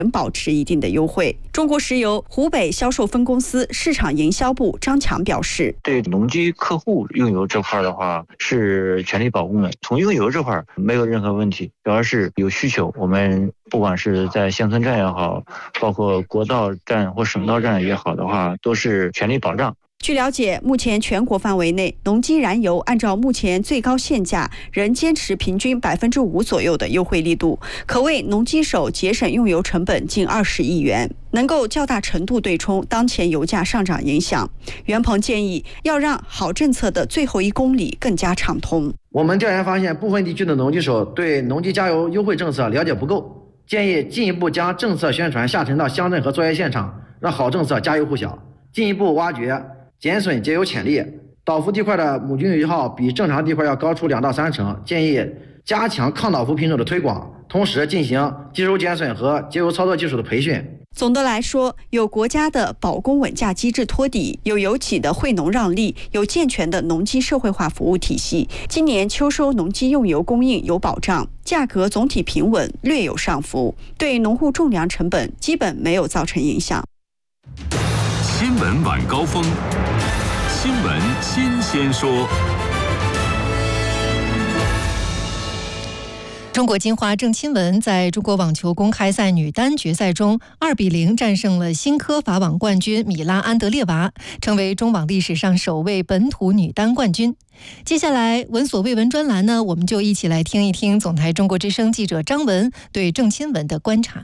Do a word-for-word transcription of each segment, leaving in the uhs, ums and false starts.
保持一定的优惠。中国石油湖北销售分公司市场营销部张强表示， 对农机客户用油这块的话是全力保供的，从用油这块没有任何问题，主要是有需求，我们不管是在乡村站也好，包括国道站或省道站也好的话，都是全力保障。 据了解，目前全国范围内，农机燃油按照目前最高限价，仍坚持平均百分之五左右的优惠力度，可为农机手节省用油成本近二十亿元，能够较大程度对冲当前油价上涨影响。袁鹏建议，要让好政策的最后一公里更加畅通。 我们调研发现，部分地区的农机手对农机加油优惠政策了解不够，建议进一步将政策宣传下沉到乡镇和作业现场，让好政策家喻户晓，进一步挖掘减损节油潜力。倒伏地块的母均油耗比正常地块要高出两到三成，建议加强抗倒伏品种的推广，同时进行机油减损和节油操作技术的培训。 总的来说，有国家的保供稳价机制托底，有油企的惠农让利，有健全的农机社会化服务体系。今年秋收农机用油供应有保障，价格总体平稳，略有上浮，对农户种粮成本基本没有造成影响。 新闻晚高峰，新闻新鲜说。 中国金花郑钦文在中国网球公开赛女单决赛中二比零战胜了新科法网冠军米拉安德列娃，成为中网历史上首位本土女单冠军。接下来闻所未闻专栏呢，我们就一起来听一听总台中国之声记者张文对郑钦文的观察。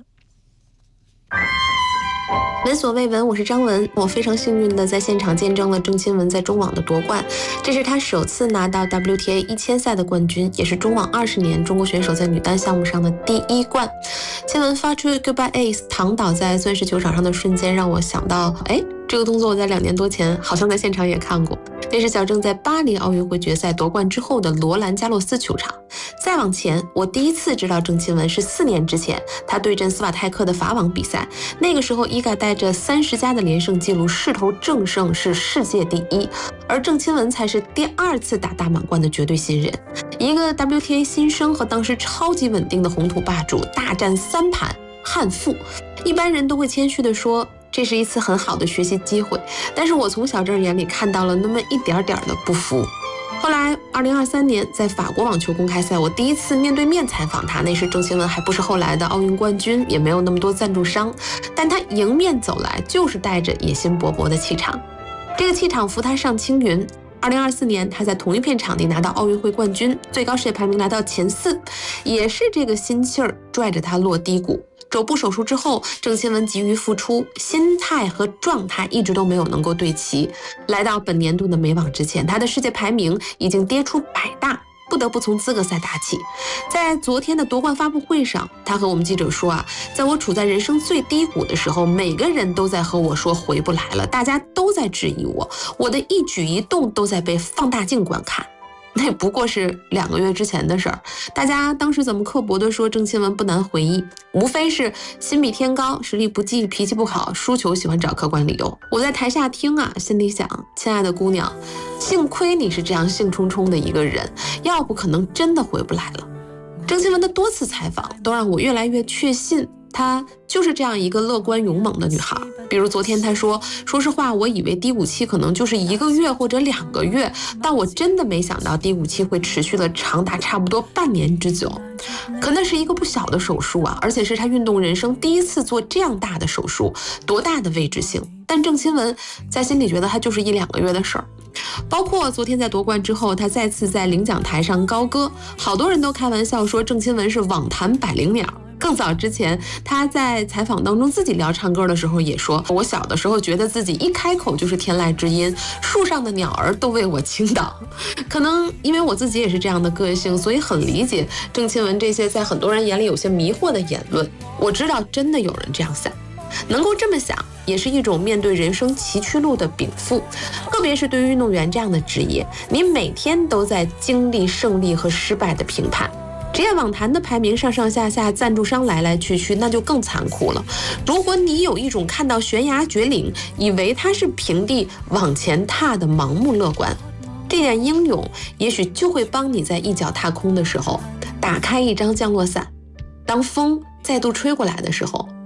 闻所未闻，我是张文。我非常幸运的在现场见证了郑钦文在中网的夺冠，这是她首次拿到 W T A 一千赛的冠军，也是中网二十年中国选手在女单项目上的第一冠。钦文发出 Goodbye Ace 躺倒在钻石球场上的瞬间，让我想到，哎，这个动作我在两年多前好像在现场也看过，那是小郑在巴黎奥运会决赛夺冠之后的罗兰加洛斯球场。再往前，我第一次知道郑钦文是四年之前，他对阵斯瓦泰克的法网比赛，那个时候伊嘎带着三十加的连胜记录势头正盛，是世界第一，而郑钦文才是第二次打大满贯的绝对新人。一个 W T A 新生和当时超级稳定的红土霸主大战三盘憾负，一般人都会谦虚地说这是一次很好的学习机会，但是我从小郑眼里看到了那么一点点的不服。后来二零二三年在法国网球公开赛，我第一次面对面采访他，那时郑钦文还不是后来的奥运冠军，也没有那么多赞助商，但他迎面走来就是带着野心勃勃的气场，这个气场扶他上青云。二零二四年他在同一片场地拿到奥运会冠军，最高世界排名来到前四，也是这个心气儿拽着他落低谷。肘部手术之后，郑钦文急于复出，心态和状态一直都没有能够对齐。来到本年度的美网之前，他的世界排名已经跌出百大，不得不从资格赛打起。在昨天的夺冠发布会上，他和我们记者说啊，在我处在人生最低谷的时候，每个人都在和我说回不来了，大家都在质疑我，我的一举一动都在被放大镜观看。那不过是两个月之前的事儿，大家当时怎么刻薄的说郑钦文不难回忆，无非是心比天高，实力不济，脾气不好，输球喜欢找客观理由。我在台下听啊，心里想，亲爱的姑娘，幸亏你是这样兴冲冲的一个人，要不可能真的回不来了。郑钦文的多次采访都让我越来越确信，她就是这样一个乐观勇猛的女孩。比如昨天她说，说实话，我以为低谷期可能就是一个月或者两个月，但我真的没想到低谷期会持续了长达差不多半年之久。可那是一个不小的手术啊，而且是她运动人生第一次做这样大的手术，多大的未知性。但郑钦文在心里觉得她就是一两个月的事儿。包括昨天在夺冠之后，他再次在领奖台上高歌，好多人都开玩笑说郑钦文是网坛百灵鸟。更早之前，他在采访当中自己聊唱歌的时候也说，我小的时候觉得自己一开口就是天籁之音，树上的鸟儿都为我倾倒。可能因为我自己也是这样的个性，所以很理解郑钦文这些在很多人眼里有些迷惑的言论。我知道真的有人这样想，能够这么想也是一种面对人生崎岖路的禀赋，特别是对于运动员这样的职业，你每天都在经历胜利和失败的评判。职业网坛的排名上上下下，赞助商来来去去，那就更残酷了。如果你有一种看到悬崖绝岭，以为它是平地往前踏的盲目乐观，这点英勇也许就会帮你在一脚踏空的时候打开一张降落伞，当风再度吹过来的时候，